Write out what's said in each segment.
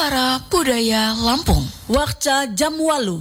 Suara Budaya Lampung. Wakca Jamwalu.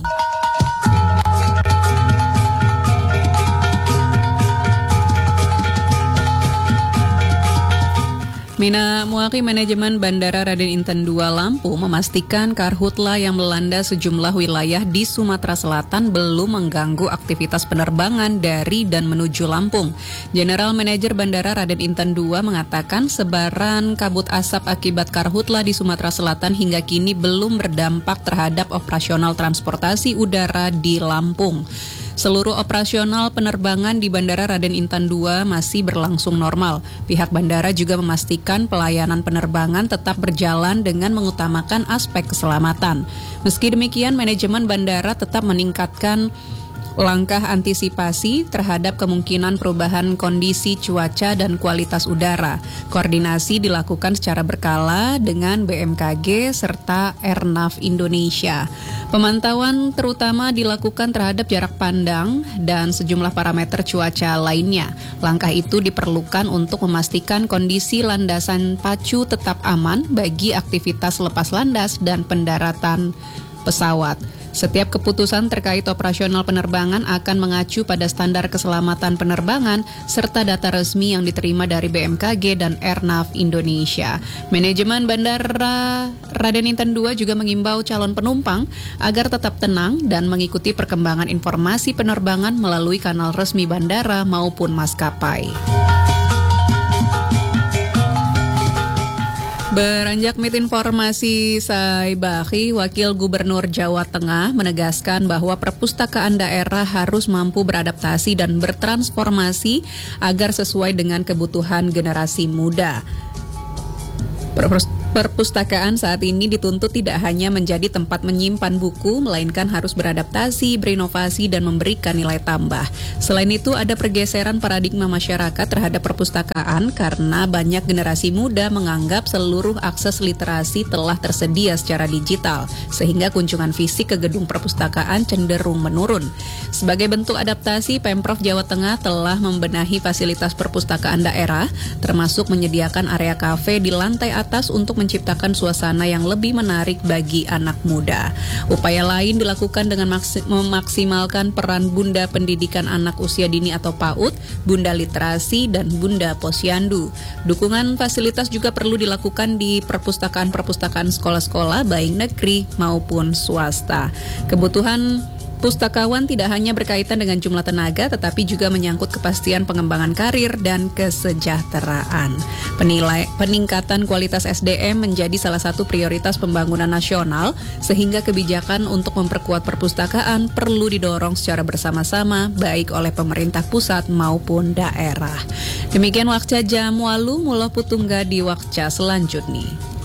Mina Muaki, Manajemen Bandara Raden Inten II Lampung memastikan karhutla yang melanda sejumlah wilayah di Sumatera Selatan belum mengganggu aktivitas penerbangan dari dan menuju Lampung. General Manager Bandara Raden Inten II mengatakan sebaran kabut asap akibat karhutla di Sumatera Selatan hingga kini belum berdampak terhadap operasional transportasi udara di Lampung. Seluruh operasional penerbangan di Bandara Raden Inten II masih berlangsung normal. Pihak bandara juga memastikan pelayanan penerbangan tetap berjalan dengan mengutamakan aspek keselamatan. Meski demikian, manajemen bandara tetap meningkatkan langkah antisipasi terhadap kemungkinan perubahan kondisi cuaca dan kualitas udara. Koordinasi dilakukan secara berkala dengan BMKG serta Airnav Indonesia. Pemantauan terutama dilakukan terhadap jarak pandang dan sejumlah parameter cuaca lainnya. Langkah itu diperlukan untuk memastikan kondisi landasan pacu tetap aman bagi aktivitas lepas landas dan pendaratan pesawat. Setiap keputusan terkait operasional penerbangan akan mengacu pada standar keselamatan penerbangan serta data resmi yang diterima dari BMKG dan Airnav Indonesia. Manajemen Bandara Raden Inten II juga mengimbau calon penumpang agar tetap tenang dan mengikuti perkembangan informasi penerbangan melalui kanal resmi bandara maupun maskapai. Beranjak mit informasi Saibahi, Wakil Gubernur Jawa Tengah menegaskan bahwa perpustakaan daerah harus mampu beradaptasi dan bertransformasi agar sesuai dengan kebutuhan generasi muda. Perpustakaan saat ini dituntut tidak hanya menjadi tempat menyimpan buku, melainkan harus beradaptasi, berinovasi, dan memberikan nilai tambah. Selain itu, ada pergeseran paradigma masyarakat terhadap perpustakaan karena banyak generasi muda menganggap seluruh akses literasi telah tersedia secara digital, sehingga kunjungan fisik ke gedung perpustakaan cenderung menurun. Sebagai bentuk adaptasi, Pemprov Jawa Tengah telah membenahi fasilitas perpustakaan daerah, termasuk menyediakan area kafe di lantai atas untuk menciptakan suasana yang lebih menarik bagi anak muda. Upaya lain dilakukan dengan memaksimalkan peran Bunda Pendidikan Anak Usia Dini atau PAUD, Bunda Literasi, dan Bunda Posyandu. Dukungan fasilitas juga perlu dilakukan di perpustakaan-perpustakaan sekolah-sekolah baik negeri maupun swasta. Kebutuhan pustakawan tidak hanya berkaitan dengan jumlah tenaga, tetapi juga menyangkut kepastian pengembangan karir dan kesejahteraan. Peningkatan kualitas SDM menjadi salah satu prioritas pembangunan nasional, sehingga kebijakan untuk memperkuat perpustakaan perlu didorong secara bersama-sama, baik oleh pemerintah pusat maupun daerah. Demikian Wakca Jamwalu, Mulo Putungga di Wakca selanjutnya.